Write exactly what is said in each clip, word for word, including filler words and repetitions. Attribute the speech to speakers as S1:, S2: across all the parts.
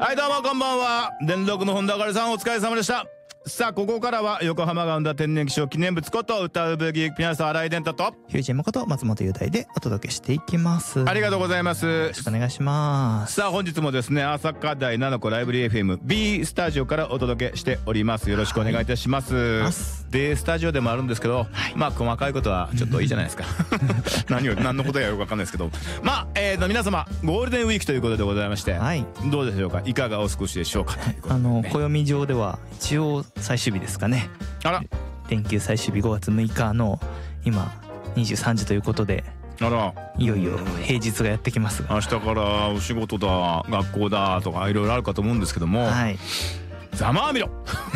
S1: はい、どうもこんばんは。電力の本田あかりさん、お疲れ様でした。さあ、ここからは横浜が生んだ天然気象記念物こと歌うブギーピアノス新井伝太と
S2: ヒュージェンこと松本雄大でお届けしていきます。
S1: ありがとうございます。よ
S2: ろしくお願いします。
S1: さあ、本日もですね、朝霞台ななこライブリー エフエム B スタジオからお届けしております。よろしくお願いいたします。はい、でスタジオでもあるんですけど、はい、まあ細かいことはちょっといいじゃないですか。何を何のことやよくわかんないですけど、まあ、えー、と皆様ゴールデンウィークということでございまして、はい、どうでしょうか。いかがお過ごしでしょうか。ということでね、
S2: あの暦上では一応最終日ですかね。
S1: あら、
S2: 連休最終日ごがつむいかの今にじゅうさんじということで、
S1: あら、
S2: いよいよ平日がやってきますが、
S1: 明日からお仕事だ学校だとかいろいろあるかと思うんですけども、はい、ざまあみろ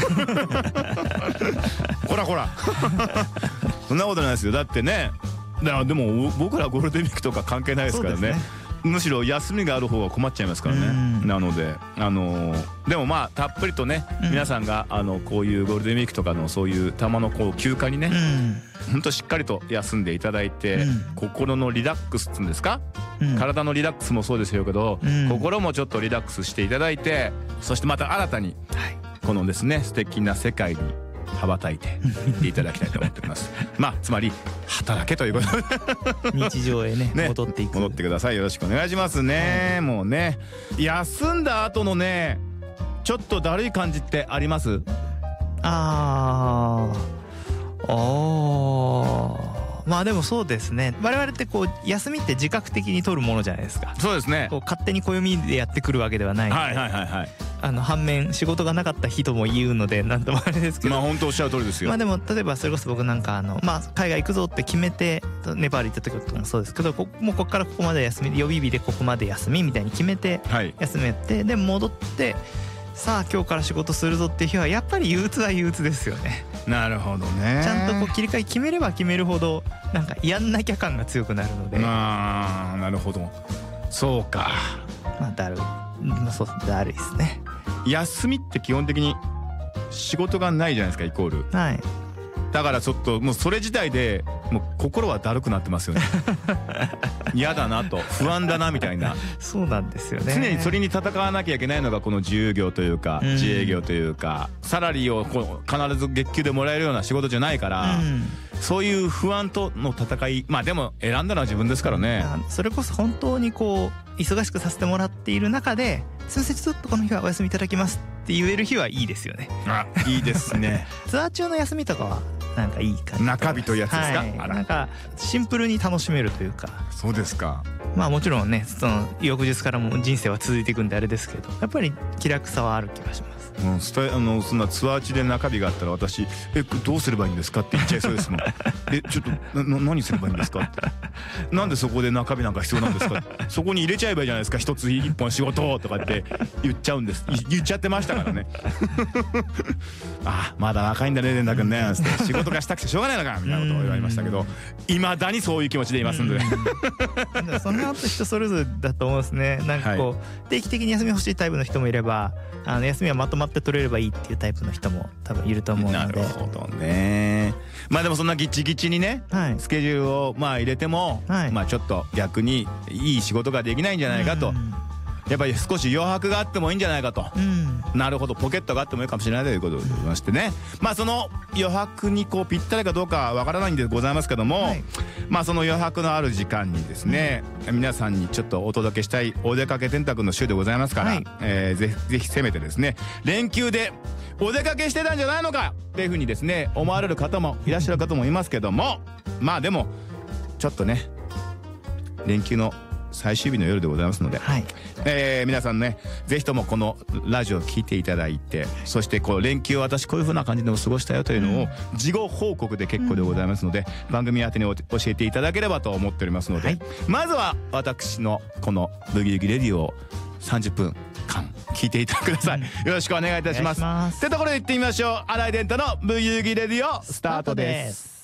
S1: こらこらそんなことないですよ。だってね、だからでも僕らゴールデンウィークとか関係ないですからね。むしろ休みがある方が困っちゃいますからね。なのであのー、でもまあたっぷりとね、うん、皆さんがあのこういうゴールデンウィークとかのそういうたまのこう休暇にね、うん、ほんとしっかりと休んでいただいて、うん、心のリラックスっていうんですか、うん、体のリラックスもそうですよけど、うん、心もちょっとリラックスしていただいて、そしてまた新たにこのですね素敵な世界に羽ばたいていっていただきたいと思っております。まあつまり働けということで
S2: 日常へね戻っていく、
S1: 戻ってください。よろしくお願いしますね、はい、もうね、休んだ後のねちょっとだるい感じってあります？
S2: あーあーまあでもそうですね、我々ってこう休みって自覚的に取るものじゃないですか。
S1: そうですね。
S2: こう勝手に暦でやってくるわけではないので、はいはいはいはい、あの反面仕事がなかった日とも言うのでなんともあれですけど、
S1: まあ本当おっしゃる通りですよ。
S2: まあでも例えばそれこそ僕なんかあのまあ海外行くぞって決めてネパール行った時とかもそうですけど、こもうここからここまで休み、予備日でここまで休みみたいに決めて休めて、はい、で戻ってさあ今日から仕事するぞっていう日はやっぱり憂鬱は憂鬱ですよね。
S1: なるほどね。
S2: ちゃんとこう切り替え決めれば決めるほどなんかやんなきゃ感が強くなるので、
S1: まあなるほど、そうか。ま
S2: あだるい、まあそうだるいですね。
S1: 休みって基本的に仕事がないじゃないですか、イコール。はい。だからちょっともうそれ自体でもう心はだるくなってますよね。嫌だなと、不安だなみたいな。そうなんですよね。常にそれに戦わなきゃいけないのがこの自由業というか、うん、自営業というか、サラリーをこう必ず月給でもらえるような仕事じゃないから、うん、そういう不安との戦い。まあでも選んだのは自分ですからね。
S2: それこそ本当にこう忙しくさせてもらっている中で、すいませんちょっとこの日はお休みいただきますって言える日はいいですよね。
S1: あ、いいですね。
S2: ツアー中の休みとかはなんかいい感じ。
S1: 中日というやつですか。はい、
S2: あら、なんかシンプルに楽しめるというか。
S1: そうですか。
S2: まあもちろんね、その翌日からも人生は続いていくんであれですけど、やっぱり気楽さはある気がします。
S1: うん、スタあのそんなツアー中で中日があったら私えどうすればいいんですかって言っちゃいそうですもん。えちょっとな何すればいいんですかって。なんでそこで中日なんか必要なんですか。そこに入れちゃえばいいじゃないですか。一つ一本仕事とかって言っちゃうんです。言っちゃってましたからね。あまだ若いんだね連絡ね仕事がしたくてしょうがないのかみたいなことを言われましたけど、いまだにそういう気持ちでいますんで。
S2: そんなこと人それぞれだと思うんですね。なんかこう、はい、定期的に休み欲しいタイプの人もいれば、あの休みはまとまって取れればいいっていうタイプの人も多分いると思うので。
S1: なるほどね。まあでもそんなギチギチにね、はい、スケジュールをまあ入れても、はい、まあちょっと逆にいい仕事ができないんじゃないかと、やっぱり少し余白があってもいいんじゃないかと、うん、なるほど、ポケットがあってもいいかもしれないということでございましてね、まあその余白にこうぴったりかどうかわからないんでございますけども、はい、まあその余白のある時間にですね、うん、皆さんにちょっとお届けしたいお出かけ天太くんの週でございますから、はい、えー、ぜひぜひせめてですね連休でお出かけしてたんじゃないのかっていうふうにですね思われる方もいらっしゃる方もいますけども、まあでもちょっとね連休の最終日の夜でございますので、はい、えー、皆さんねぜひともこのラジオを聞いていただいて、そしてこう連休私こういう風な感じでも過ごしたよというのを事後報告で結構でございますので、うん、番組宛てに教えていただければと思っておりますので、はい、まずは私のこのブギウギレディオをさんじゅっぷんかん聞いていてください、うん、よろしくお願いいたします。ってところで行ってみましょう。新井伝太のブギウギレディオスタートです。